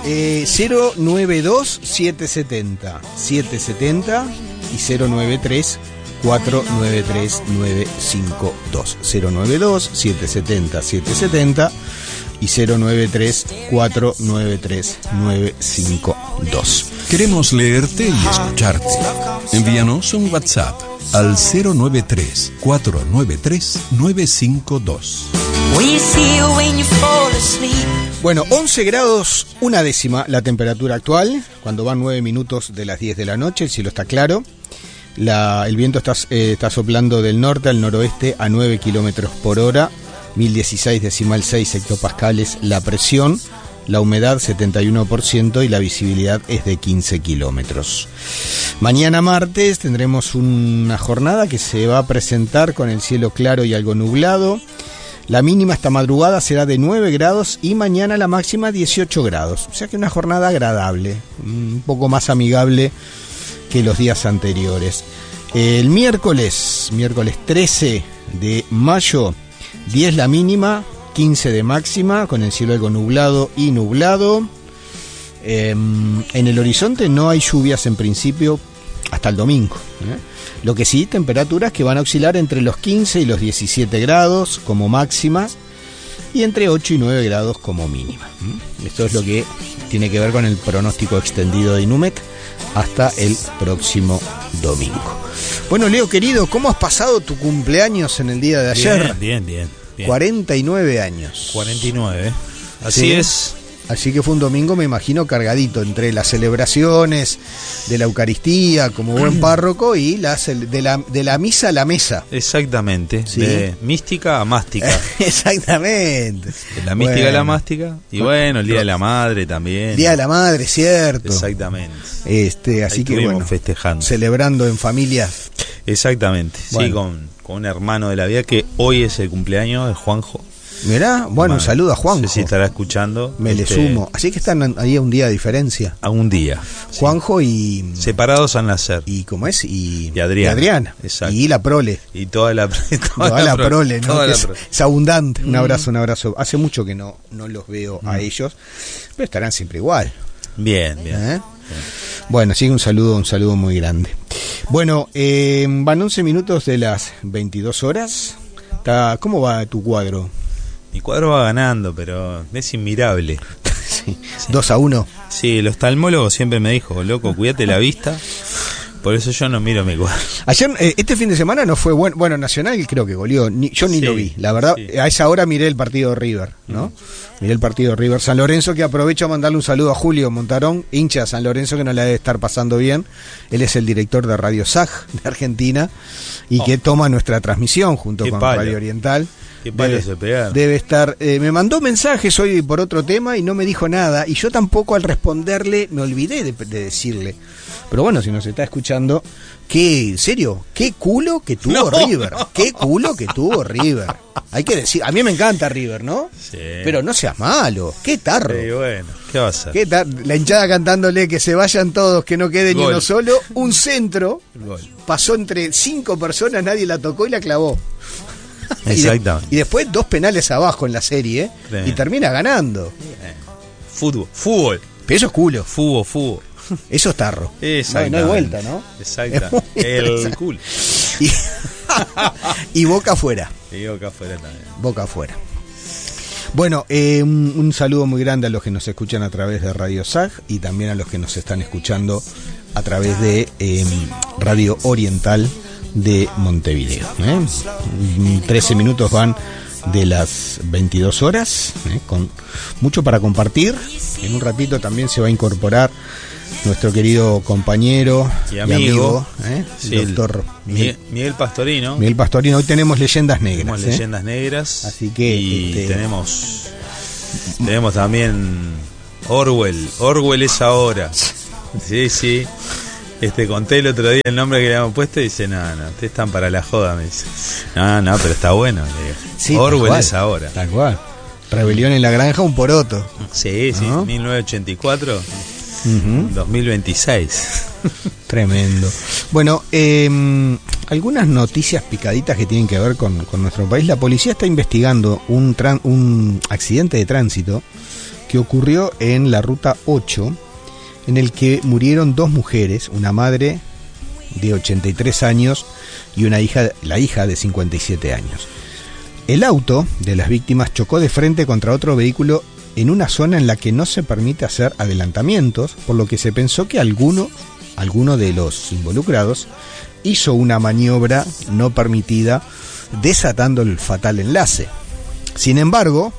092-770 y 093-493-952. 092-770 y 093-493-952. Queremos leerte y escucharte. Envíanos un WhatsApp al 093-493-952. Bueno, 11 grados, una décima la temperatura actual, cuando van 9 minutos de las 10 de la noche, el cielo está claro. El viento está soplando del norte al noroeste a 9 kilómetros por hora, 1016,6 hectopascales la presión, la humedad 71% y la visibilidad es de 15 kilómetros. Mañana martes tendremos una jornada que se va a presentar con el cielo claro y algo nublado. La mínima esta madrugada será de 9 grados y mañana la máxima 18 grados. O sea que una jornada agradable, un poco más amigable que los días anteriores. El miércoles 13 de mayo, 10 la mínima, 15 de máxima, con el cielo algo nublado y nublado. En el horizonte no hay lluvias en principio hasta el domingo. Lo que sí, temperaturas que van a oscilar entre los 15 y los 17 grados como máximas y entre 8 y 9 grados como mínima. Esto es lo que tiene que ver con el pronóstico extendido de INUMEC hasta el próximo domingo. Bueno, Leo querido, ¿cómo has pasado tu cumpleaños en el día de ayer? Bien. 49 años. 49, así ¿sí? es. Así que fue un domingo, me imagino, cargadito entre las celebraciones de la Eucaristía como buen párroco y de la misa a la mesa. Exactamente, ¿sí? De mística a mástica. Exactamente. De la mística a la mástica. Y bueno, el Día de la Madre también. Día de la Madre, cierto. Exactamente. Así que bueno, festejando. Celebrando en familia. Exactamente, bueno. Sí, con un hermano de la vida que hoy es el cumpleaños de Juanjo. Mirá, bueno, un saludo a Juanjo. No sé si estará escuchando. Me le sumo. Así que están ahí a un día de diferencia. A un día. Juanjo y... separados al nacer. ¿Y cómo es? Y Adriana. Exacto. Y la prole. Y toda la prole, ¿no? Es abundante. Un abrazo. Hace mucho que no los veo a ellos, pero estarán siempre igual. Bien. Bueno, sí, un saludo muy grande. Bueno, van 11 minutos de las 22 horas. ¿Cómo va tu cuadro? Mi cuadro va ganando, pero es inmirable. Sí. 2-1. Sí, el oftalmólogo siempre me dijo, loco, cuídate la vista. Por eso yo no miro mi cuadro. Ayer, este fin de semana no fue bueno. Bueno, Nacional creo que goleó. Yo ni lo vi. La verdad, sí. A esa hora miré el partido de River, ¿no? Miré el partido de River San Lorenzo, que aprovecho a mandarle un saludo a Julio Montarón, hincha de San Lorenzo, que no la debe estar pasando bien. Él es el director de Radio SAG de Argentina y que toma nuestra transmisión junto con Radio Oriental. Qué palo se pegaron. Debe estar. Me mandó mensajes hoy por otro tema y no me dijo nada. Y yo tampoco al responderle me olvidé de decirle. Pero bueno, si nos está escuchando, en serio, qué culo que tuvo River. Qué culo que tuvo River. Hay que decir, a mí me encanta River, ¿no? Sí. Pero no seas malo. Qué tarro. Sí, bueno, ¿qué va a hacer? La hinchada cantándole que se vayan todos, que no quede ni uno solo. Un centro. Gol. Pasó entre 5 personas, nadie la tocó y la clavó. Exactamente. Y después 2 penales abajo en la serie, y termina ganando. Fútbol. Pero eso es culo. Fútbol. Eso es tarro. No hay vuelta, ¿no? Exacto. El culo. Y Boca afuera. Y Boca afuera también. Boca afuera. Bueno, un saludo muy grande a los que nos escuchan a través de Radio SAG y también a los que nos están escuchando a través de Radio Oriental de Montevideo. 13 minutos van de las 22 horas, con mucho para compartir. En un ratito también se va a incorporar nuestro querido compañero y amigo sí, el doctor Miguel Pastorino. Miguel Pastorino. Hoy tenemos Leyendas Negras. Tenemos Leyendas Negras. Así que y tenemos también Orwell es ahora. Sí. Conté el otro día el nombre que le habíamos puesto y dice, no, ustedes están para la joda, me dice. No, pero está bueno. Sí, Orwell es ahora. Tal cual. Rebelión en la granja, un poroto. Sí, ¿no? 1984, 2026. Tremendo. Bueno, algunas noticias picaditas que tienen que ver con nuestro país. La policía está investigando un accidente de tránsito que ocurrió en la Ruta 8, en el que murieron 2 mujeres, una madre de 83 años y la hija de 57 años. El auto de las víctimas chocó de frente contra otro vehículo en una zona en la que no se permite hacer adelantamientos, por lo que se pensó que alguno de los involucrados hizo una maniobra no permitida, desatando el fatal enlace. Sin embargo,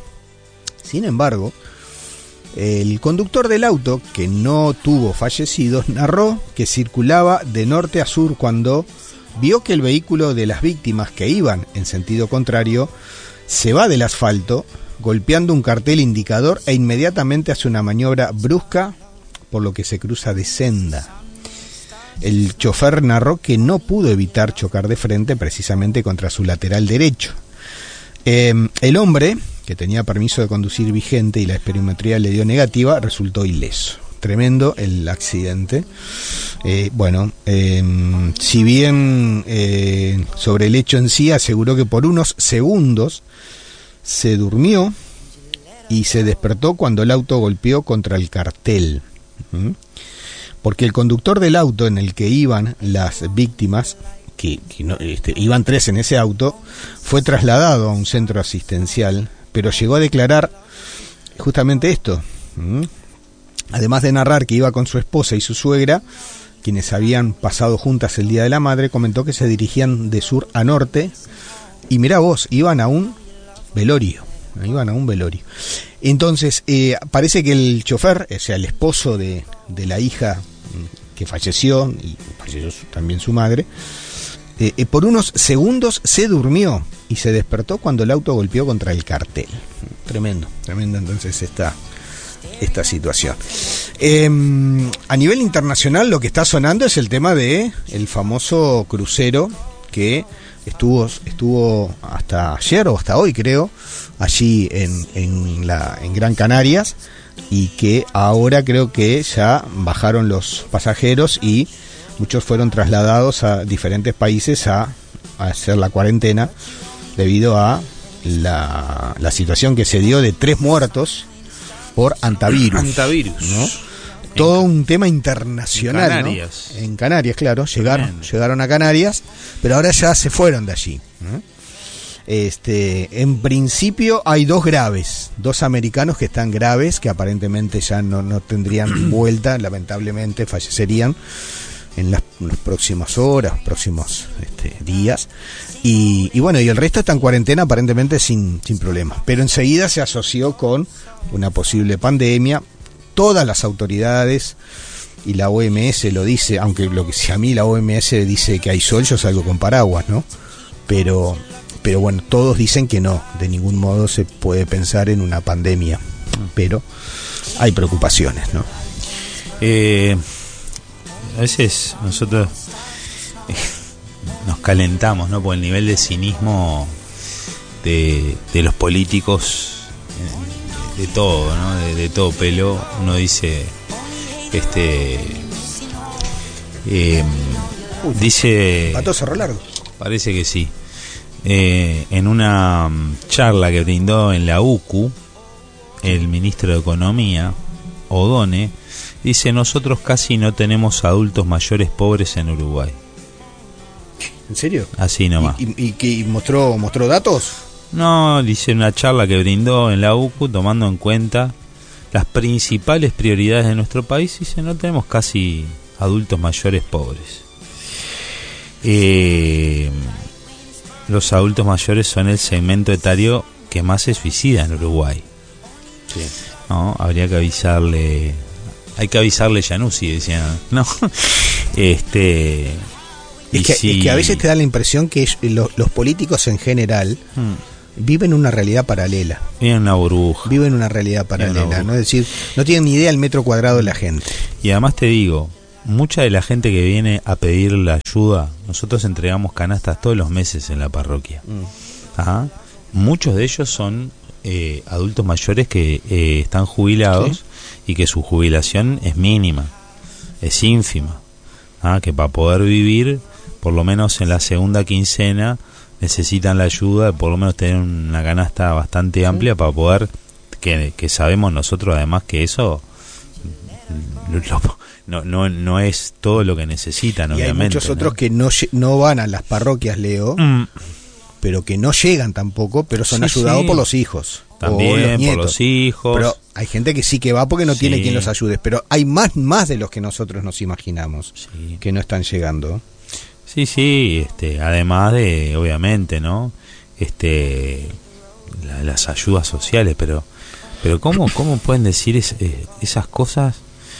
el conductor del auto, que no tuvo fallecidos, narró que circulaba de norte a sur cuando vio que el vehículo de las víctimas, que iban en sentido contrario, se va del asfalto, golpeando un cartel indicador, e inmediatamente hace una maniobra brusca, por lo que se cruza de senda. El chofer narró que no pudo evitar chocar de frente precisamente contra su lateral derecho. El hombre, que tenía permiso de conducir vigente y la espirometría le dio negativa, resultó ileso. Tremendo el accidente. Si bien sobre el hecho en sí aseguró que por unos segundos se durmió y se despertó cuando el auto golpeó contra el cartel. Porque el conductor del auto en el que iban las víctimas, iban 3 en ese auto, fue trasladado a un centro asistencial, pero llegó a declarar justamente esto. Además de narrar que iba con su esposa y su suegra, quienes habían pasado juntas el Día de la Madre, comentó que se dirigían de sur a norte y mirá vos, iban a un velorio. Entonces, parece que el chofer, o sea, el esposo de la hija que falleció, y falleció también su madre, por unos segundos se durmió y se despertó cuando el auto golpeó contra el cartel. Tremendo entonces esta situación. A nivel internacional lo que está sonando es el tema de el famoso crucero que estuvo hasta ayer o hasta hoy, creo, allí en Gran Canarias, y que ahora creo que ya bajaron los pasajeros y muchos fueron trasladados a diferentes países a hacer la cuarentena debido a la situación que se dio de 3 muertos por antivirus, ¿no? Todo un tema internacional, en Canarias, ¿no? En Canarias, claro, llegaron a Canarias, pero ahora ya se fueron de allí, ¿no? En principio hay 2 graves, 2 americanos que están graves, que aparentemente ya no tendrían vuelta, lamentablemente fallecerían en las próximas horas, próximos días, y el resto está en cuarentena aparentemente sin problemas, pero enseguida se asoció con una posible pandemia. Todas las autoridades y la OMS lo dice, aunque si a mí la OMS dice que hay sol, yo salgo con paraguas, ¿no? Pero bueno, todos dicen que no, de ningún modo se puede pensar en una pandemia, pero hay preocupaciones, ¿no? A veces nosotros nos calentamos, ¿no? Por el nivel de cinismo de los políticos, de todo, ¿no? De todo pelo. Uno dice, dice, ¿Pato Cerro Largo? Parece que sí. En una charla que brindó en la UCU, el ministro de Economía, Odone, dice: nosotros casi no tenemos adultos mayores pobres en Uruguay. ¿En serio? Así nomás. ¿Y mostró datos? No, dice una charla que brindó en la UCU tomando en cuenta las principales prioridades de nuestro país. Dice: no tenemos casi adultos mayores pobres. Los adultos mayores son el segmento etario que más se suicida en Uruguay. Sí. No, habría que avisarle. Hay que avisarle Januzzi, decía, ¿no? Es que a veces te da la impresión que los políticos en general viven una realidad paralela. Viven una burbuja. Viven una realidad paralela, ¿no? Es decir, no tienen ni idea del metro cuadrado de la gente. Y además te digo, mucha de la gente que viene a pedir la ayuda, nosotros entregamos canastas todos los meses en la parroquia. Ajá. Muchos de ellos son adultos mayores que están jubilados, ¿sí? Y que su jubilación es mínima, es ínfima. Que para poder vivir, por lo menos en la segunda quincena, necesitan la ayuda de por lo menos tener una canasta bastante amplia para poder que sabemos nosotros además que eso no es todo lo que necesitan, y obviamente. Hay muchos otros que no van a las parroquias, Leo, pero que no llegan tampoco, pero son ayudados por los hijos. También o los nietos. por los hijos. Pero hay gente que sí que va porque no tiene quien los ayude, pero hay más de los que nosotros nos imaginamos que no están llegando. Sí, además de, obviamente, ¿no? Las ayudas sociales, pero ¿cómo pueden decir esas cosas?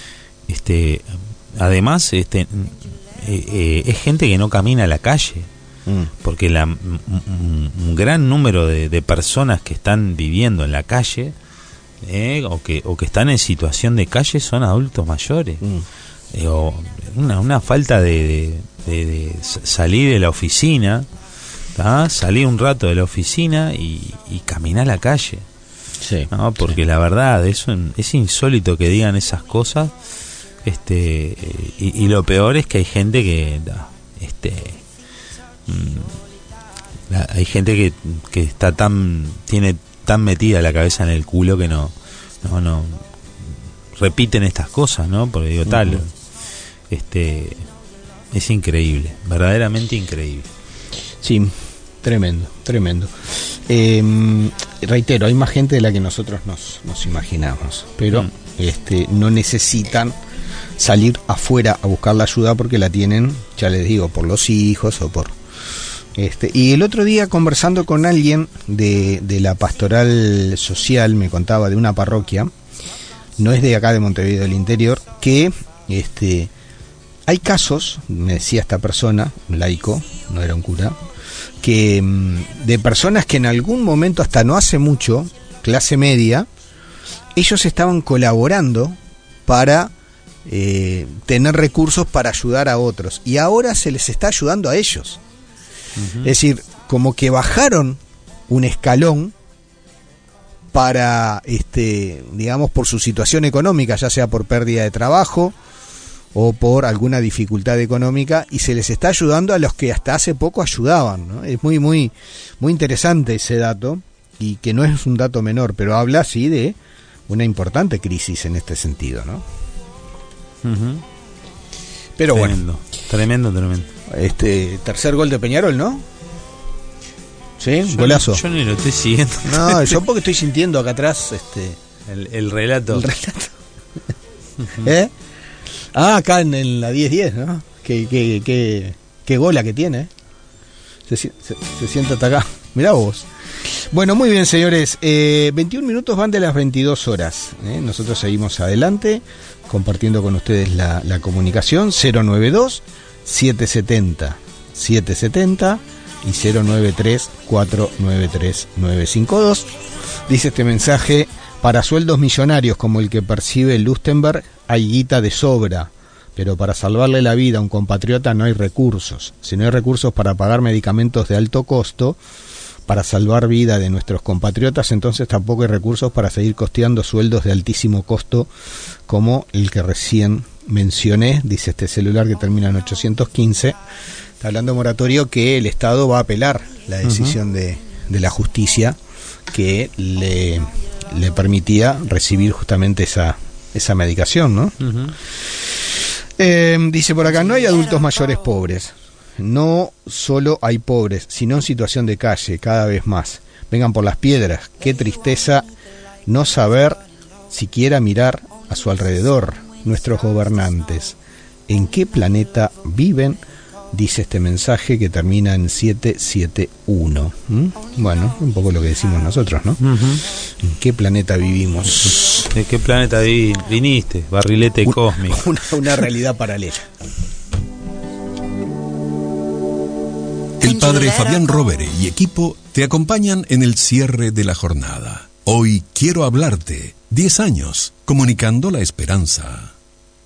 Además, es gente que no camina a la calle, porque un gran número de personas que están viviendo en la calle, o que están en situación de calle, son adultos mayores. O una falta de salir de la oficina, salir un rato de la oficina y caminar a la calle, ¿no? Porque la verdad es insólito que digan esas cosas, y lo peor es que hay gente que hay gente que está tiene tan metida la cabeza en el culo que no repiten estas cosas, ¿no? Porque digo, es increíble, verdaderamente increíble. Sí, tremendo. Reitero, hay más gente de la que nosotros nos imaginamos, pero no necesitan salir afuera a buscar la ayuda porque la tienen, ya les digo, por los hijos o por... Y el otro día, conversando con alguien de la pastoral social, me contaba de una parroquia, no es de acá de Montevideo del interior, que hay casos, me decía esta persona, un laico, no era un cura, que de personas que en algún momento, hasta no hace mucho, clase media, ellos estaban colaborando para tener recursos para ayudar a otros, y ahora se les está ayudando a ellos. Es decir, como que bajaron un escalón para, digamos, por su situación económica, ya sea por pérdida de trabajo o por alguna dificultad económica, y se les está ayudando a los que hasta hace poco ayudaban, ¿no? Es muy interesante ese dato, y que no es un dato menor, pero habla sí de una importante crisis en este sentido, ¿no? Pero Tremendo. Tercer gol de Peñarol, ¿no? ¿Sí? Golazo. Yo ni lo estoy siguiendo. No, yo porque estoy sintiendo acá atrás el relato. El relato. Acá en la 10-10, ¿no? Qué gola que tiene. Se siente hasta acá. Mirá vos. Bueno, muy bien, señores. 21 minutos van de las 22 horas. Nosotros seguimos adelante compartiendo con ustedes la comunicación. 092-770-770 y 093-493-952. Dice este mensaje: para sueldos millonarios como el que percibe Lustenberg hay guita de sobra, pero para salvarle la vida a un compatriota no hay recursos. Si no hay recursos para pagar medicamentos de alto costo para salvar vida de nuestros compatriotas, entonces tampoco hay recursos para seguir costeando sueldos de altísimo costo como el que recién mencioné. Dice este celular que termina en 815. Está hablando moratorio, que el Estado va a apelar la decisión de la justicia que le permitía recibir justamente esa medicación, ¿no? Dice por acá: no hay adultos mayores pobres. No solo hay pobres, sino en situación de calle, cada vez más. Vengan por las piedras. Qué tristeza no saber siquiera mirar a su alrededor. Nuestros gobernantes, ¿en qué planeta viven? Dice este mensaje que termina en 771. Bueno, un poco lo que decimos nosotros, ¿no? ¿En qué planeta vivimos? ¿De qué planeta viniste? Barrilete cósmico. Una realidad paralela. El padre Fabián Rovere y equipo te acompañan en el cierre de la jornada. Hoy quiero hablarte. 10 años comunicando la esperanza.